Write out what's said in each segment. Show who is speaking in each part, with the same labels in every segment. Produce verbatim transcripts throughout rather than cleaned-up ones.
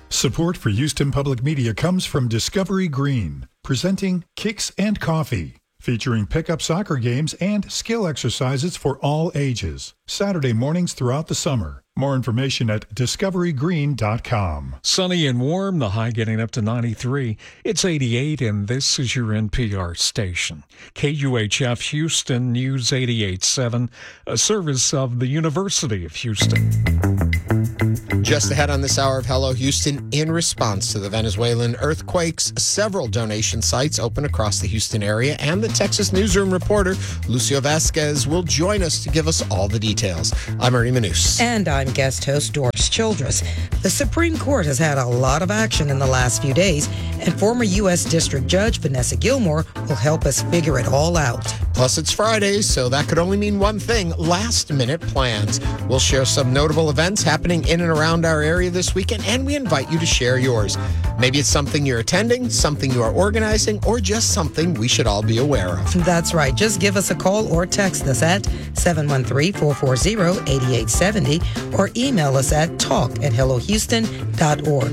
Speaker 1: Support for Houston Public Media comes from Discovery Green, presenting Kicks and Coffee, featuring pickup soccer games and skill exercises for all ages. Saturday mornings throughout the summer. More information at discovery green dot com.
Speaker 2: Sunny and warm, the high getting up to ninety-three. It's eighty-eight, and this is your N P R station. K U H F Houston News eighty-eight point seven, a service of the University of Houston.
Speaker 3: Just ahead on this hour of Hello Houston, in response to the Venezuelan earthquakes, several donation sites open across the Houston area, and the Texas newsroom reporter, Lucio Vasquez, will join us to give us all the details. I'm Ernie Manous.
Speaker 4: And I'm guest host Doris Childress. The Supreme Court has had a lot of action in the last few days, and former U S District Judge Vanessa Gilmore will help us figure it all out.
Speaker 3: Plus, it's Friday, so that could only mean one thing, last-minute plans. We'll share some notable events happening in and around our area this weekend, and we invite you to share yours. Maybe it's something you're attending, something you are organizing, or just something we should all be aware of.
Speaker 4: That's right. Just give us a call or text us at seven one three, four four zero, eight eight seven zero or email us at talk at hello houston dot org.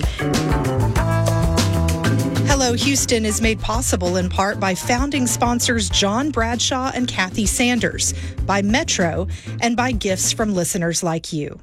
Speaker 5: Hello Houston is made possible in part by founding sponsors John Bradshaw and Kathy Sanders, by Metro, and by gifts from listeners like you.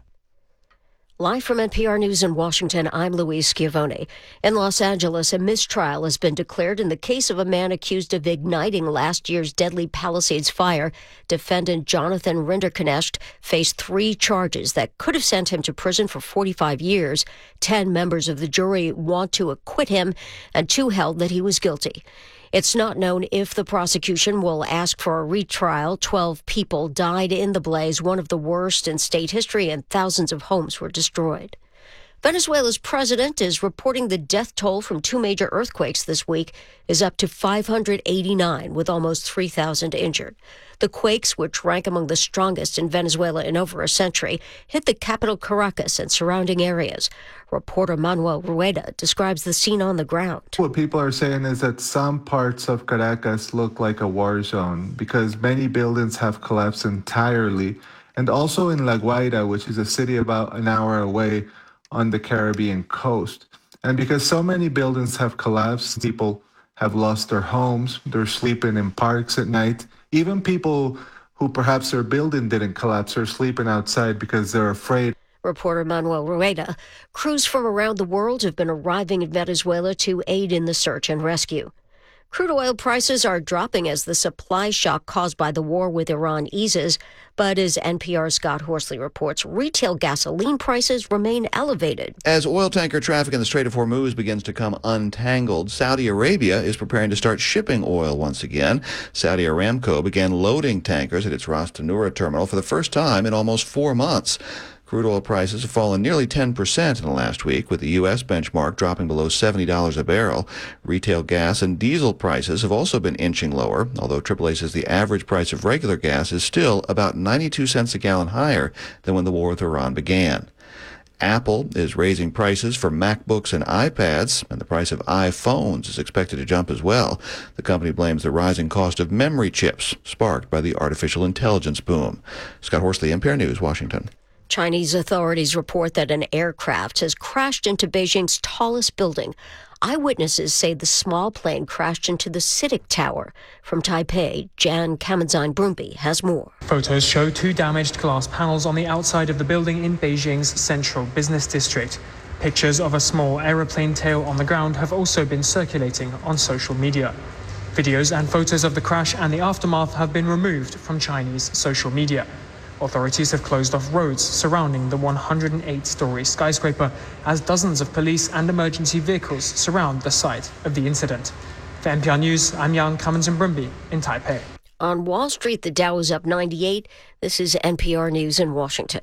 Speaker 6: Live from N P R News in Washington, I'm Louise Schiavone. In Los Angeles, a mistrial has been declared in the case of a man accused of igniting last year's deadly Palisades fire. Defendant Jonathan Rinderknecht faced three charges that could have sent him to prison for forty-five years. Ten members of the jury want to acquit him, and two held that he was guilty. It's not known if the prosecution will ask for a retrial. Twelve people died in the blaze, one of the worst in state history, and thousands of homes were destroyed. Venezuela's president is reporting the death toll from two major earthquakes this week is up to five hundred eighty-nine, with almost three thousand injured. The quakes, which rank among the strongest in Venezuela in over a century, hit the capital Caracas and surrounding areas. Reporter Manuel Rueda describes the scene on the ground.
Speaker 7: What people are saying is that some parts of Caracas look like a war zone because many buildings have collapsed entirely. And also in La Guaira, which is a city about an hour away on the Caribbean coast. And because so many buildings have collapsed, people have lost their homes, they're sleeping in parks at night. Even people who perhaps their building didn't collapse are sleeping outside because they're afraid.
Speaker 6: Reporter Manuel Rueda. Crews from around the world have been arriving in Venezuela to aid in the search and rescue. Crude oil prices are dropping as the supply shock caused by the war with Iran eases. But as N P R's Scott Horsley reports, retail gasoline prices remain elevated.
Speaker 8: As oil tanker traffic in the Strait of Hormuz begins to come untangled, Saudi Arabia is preparing to start shipping oil once again. Saudi Aramco began loading tankers at its Ras Tanura terminal for the first time in almost four months. Crude oil prices have fallen nearly ten percent in the last week, with the U S benchmark dropping below seventy dollars a barrel. Retail gas and diesel prices have also been inching lower, although triple A says the average price of regular gas is still about ninety-two cents a gallon higher than when the war with Iran began. Apple is raising prices for MacBooks and iPads, and the price of iPhones is expected to jump as well. The company blames the rising cost of memory chips, sparked by the artificial intelligence boom. Scott Horsley, N P R News, Washington.
Speaker 6: Chinese authorities report that an aircraft has crashed into Beijing's tallest building. Eyewitnesses say the small plane crashed into the CITIC Tower. From Taipei, Jan Kamenzine-Brumby has more.
Speaker 9: Photos show two damaged glass panels on the outside of the building in Beijing's central business district. Pictures of a small aeroplane tail on the ground have also been circulating on social media. Videos and photos of the crash and the aftermath have been removed from Chinese social media. Authorities have closed off roads surrounding the one hundred eight story skyscraper as dozens of police and emergency vehicles surround the site of the incident. For N P R News, I'm Jan Kamenzine-Brumby in Taipei.
Speaker 6: On Wall Street, the Dow is up ninety-eight. This is N P R News in Washington.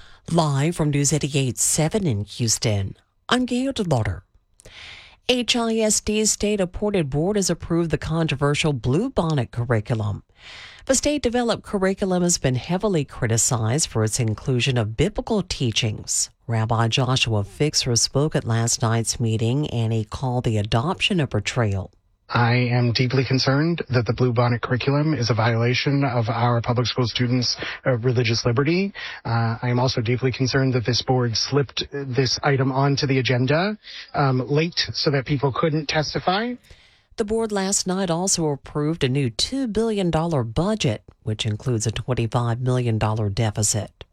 Speaker 10: Live from News eighty-eight point seven in Houston, I'm Gail DeLauder. H I S D's state-appointed board has approved the controversial Bluebonnet curriculum. The state-developed curriculum has been heavily criticized for its inclusion of biblical teachings. Rabbi Joshua Fixer spoke at last night's meeting, and he called the adoption a betrayal.
Speaker 11: I am deeply concerned that the Bluebonnet curriculum is a violation of our public school students' uh, religious liberty. Uh, I am also deeply concerned that this board slipped this item onto the agenda um, late so that people couldn't testify.
Speaker 10: The board last night also approved a new two billion dollars budget, which includes a twenty-five million dollars deficit.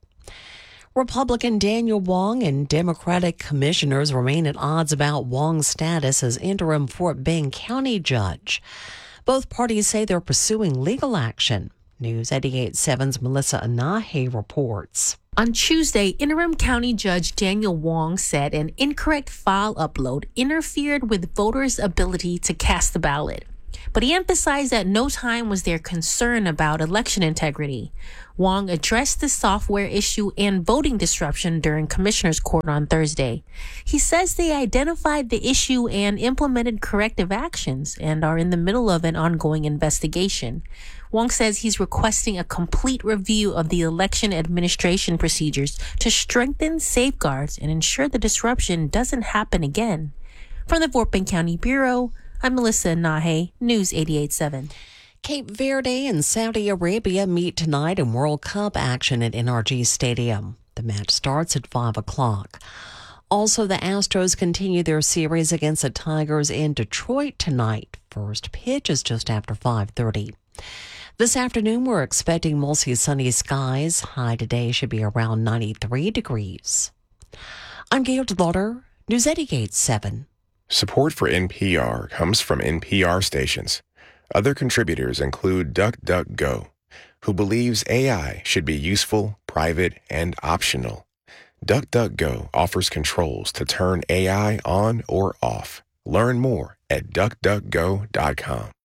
Speaker 10: Republican Daniel Wong and Democratic commissioners remain at odds about Wong's status as interim Fort Bend County judge. Both parties say they're pursuing legal action. News eighty-eight seven's Melissa Anahe reports.
Speaker 12: On Tuesday, interim county judge Daniel Wong said an incorrect file upload interfered with voters' ability to cast the ballot. But he emphasized that no time was there concern about election integrity. Wong addressed the software issue and voting disruption during Commissioner's Court on Thursday. He says they identified the issue and implemented corrective actions and are in the middle of an ongoing investigation. Wong says he's requesting a complete review of the election administration procedures to strengthen safeguards and ensure the disruption doesn't happen again. From the Fort Bend County Bureau, I'm Melissa Nahe, News eighty-eight seven.
Speaker 10: Cape Verde and Saudi Arabia meet tonight in World Cup action at N R G Stadium. The match starts at five o'clock. Also, the Astros continue their series against the Tigers in Detroit tonight. First pitch is just after five thirty. This afternoon, we're expecting mostly sunny skies. High today should be around ninety-three degrees. I'm Gail DeLauder, News eighty-eight seven.
Speaker 13: Support for N P R comes from N P R stations. Other contributors include DuckDuckGo, who believes A I should be useful, private, and optional. DuckDuckGo offers controls to turn A I on or off. Learn more at duck duck go dot com.